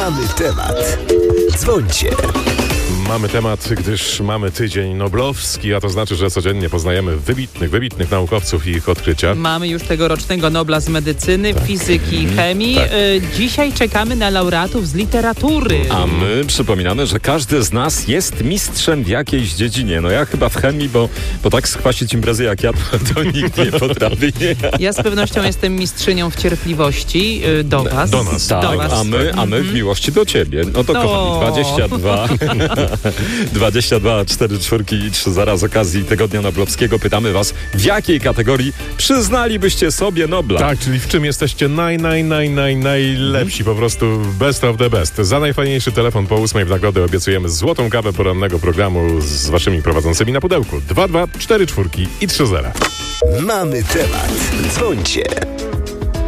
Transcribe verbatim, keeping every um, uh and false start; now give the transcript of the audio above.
Mamy temat. Dzwońcie. Mamy temat, gdyż mamy tydzień noblowski, a to znaczy, że codziennie poznajemy wybitnych, wybitnych naukowców i ich odkrycia. Mamy już tegorocznego Nobla z medycyny, tak. fizyki i chemii. Tak. Y, dzisiaj czekamy na laureatów z literatury. A my przypominamy, że każdy z nas jest mistrzem w jakiejś dziedzinie. No ja chyba w chemii, bo, bo tak skwasić imprezy jak ja, to nikt nie potrafi. Nie? Ja z pewnością jestem mistrzynią w cierpliwości y, do was. Do nas. Tak, do was. a my, a my w miłości do ciebie. No to No. kochani, dwadzieścia dwa, dwadzieścia dwa, cztery czwórki i trzy zera z okazji Tygodnia Noblowskiego pytamy was, w jakiej kategorii przyznalibyście sobie Nobla? Tak, czyli w czym jesteście naj, naj, naj, naj, najlepsi, po prostu best of the best. Za najfajniejszy telefon po ósmej w nagrodę obiecujemy złotą kawę porannego programu z waszymi prowadzącymi na pudełku. dwa dwa, cztery czwórki i trzy zera. Mamy temat. Dzwońcie.